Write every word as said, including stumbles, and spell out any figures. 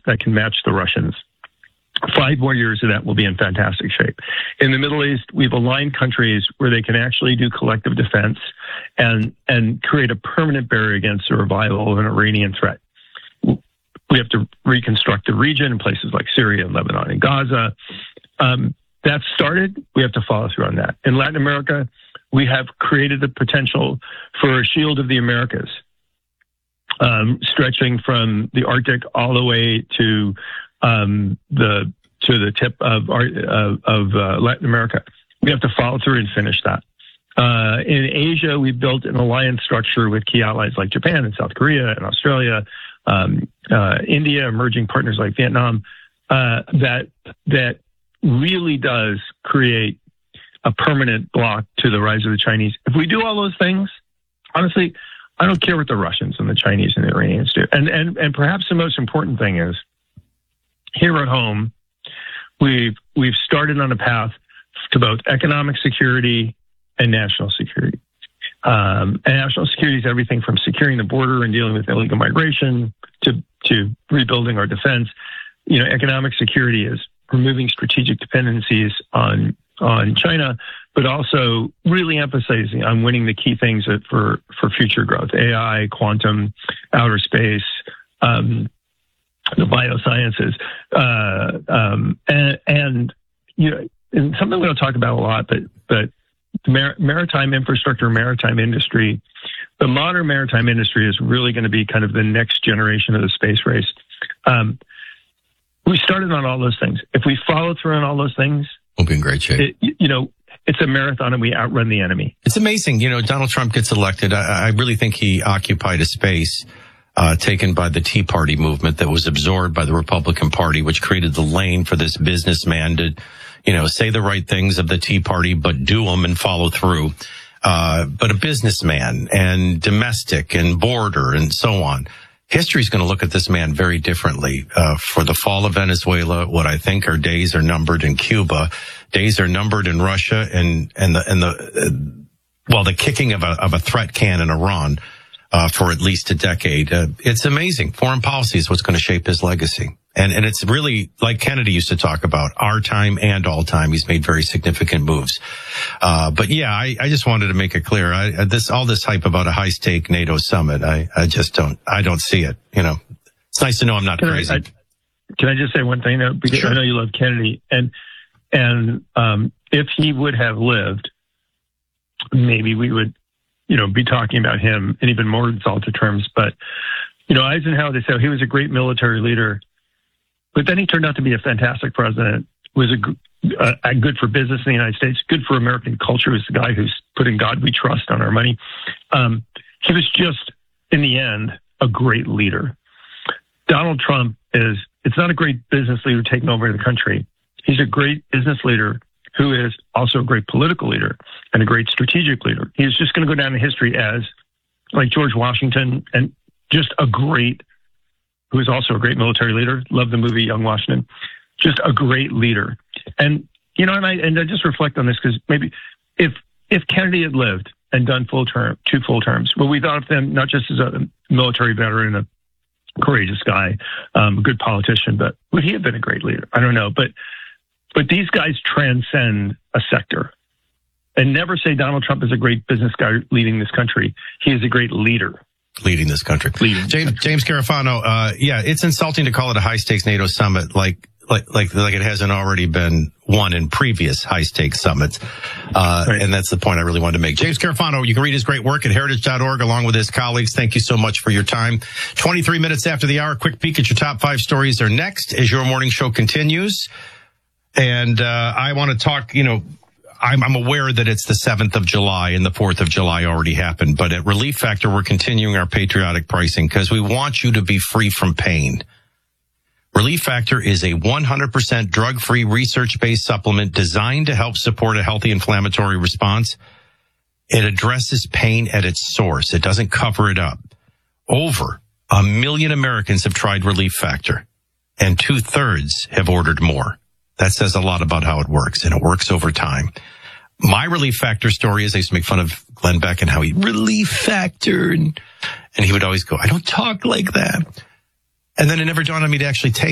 that can match the Russians. Five more years of that will be in fantastic shape. In the Middle East, we've aligned countries where they can actually do collective defense and and create a permanent barrier against the revival of an Iranian threat. We have to reconstruct the region in places like Syria and Lebanon and Gaza. Um, that's started. We have to follow through on that. In Latin America, we have created the potential for a shield of the Americas, um, stretching from the Arctic all the way to um, the to the tip of of, of uh, Latin America. We have to follow through and finish that. Uh, in Asia, we've built an alliance structure with key allies like Japan and South Korea and Australia, um, uh, India, emerging partners like Vietnam, uh, that that really does create a permanent block to the rise of the Chinese. If we do all those things, honestly, I don't care what the Russians and the Chinese and the Iranians do. And and and perhaps the most important thing is, here at home, we've we've started on a path to both economic security and national security. Um, and national security is everything from securing the border and dealing with illegal migration to to rebuilding our defense. You know, economic security is removing strategic dependencies on on China, but also really emphasizing on winning the key things that for for future growth: A I, quantum, outer space, um, the biosciences, uh, um, and, and you know, and something we don't talk about a lot, but but mar- maritime infrastructure, maritime industry, the modern maritime industry is really going to be kind of the next generation of the space race. Um, we started on all those things. If we follow through on all those things, we'll be in great shape. It, you know, it's a marathon and we outrun the enemy. It's amazing. You know, Donald Trump gets elected. I, I really think he occupied a space uh, taken by the Tea Party movement that was absorbed by the Republican Party, which created the lane for this businessman to, you know, say the right things of the Tea Party, but do them and follow through. Uh, but a businessman and domestic and border and so on. History's going to look at this man very differently. Uh, for the fall of Venezuela, what I think our days are numbered in Cuba, days are numbered in Russia, and and the and the uh, well, the kicking of a of a threat can in Iran uh, for at least a decade. Uh, it's amazing. Foreign policy is what's going to shape his legacy, and and it's really like Kennedy used to talk about, our time and all time. He's made very significant moves. Uh, but yeah, I, I just wanted to make it clear. I, this, all this hype about a high stake NATO summit, I, I just don't, I don't see it. You know, it's nice to know I'm not can crazy. I, I, can I just say one thing though? Because sure. I know you love Kennedy, and, and, um, if he would have lived, maybe we would, you know, be talking about him in even more exalted terms. But, you know, Eisenhower, they say he was a great military leader, but then he turned out to be a fantastic president, was a, uh, good for business in the United States, good for American culture. He was the guy who's putting God we trust on our money. Um, he was just, in the end, a great leader. Donald Trump is, it's not a great business leader taking over the country. He's a great business leader who is also a great political leader and a great strategic leader. He's just going to go down in history as, like George Washington, and just a great, who is also a great military leader. Love the movie Young Washington. Just a great leader. And, you know, and I, and I just reflect on this because maybe if, if Kennedy had lived and done full term, two full terms, well, we thought of them not just as a military veteran, a courageous guy, um, a good politician, but would he have been a great leader? I don't know. But, but these guys transcend a sector. And never say Donald Trump is a great business guy leading this country. He is a great leader. Leading this country. Leading James, James Carafano, uh, yeah, it's insulting to call it a high stakes NATO summit like, like, like, like it hasn't already been won in previous high stakes summits. Uh, right. And that's the point I really wanted to make. James Carafano, you can read his great work at heritage dot org along with his colleagues. Thank you so much for your time. twenty-three minutes after the hour, quick peek at your top five stories are next as your morning show continues. And, uh, I want to talk, you know, I'm, I'm aware that it's the seventh of July and the fourth of July already happened, but at Relief Factor, we're continuing our patriotic pricing because we want you to be free from pain. Relief Factor is a one hundred percent drug-free, research-based supplement designed to help support a healthy inflammatory response. It addresses pain at its source. It doesn't cover it up. Over a million Americans have tried Relief Factor, and two-thirds have ordered more. That says a lot about how it works, and it works over time. My Relief Factor story is I used to make fun of Glenn Beck and how he Relief Factor, and, and he would always go, I don't talk like that. And then it never dawned on me to actually take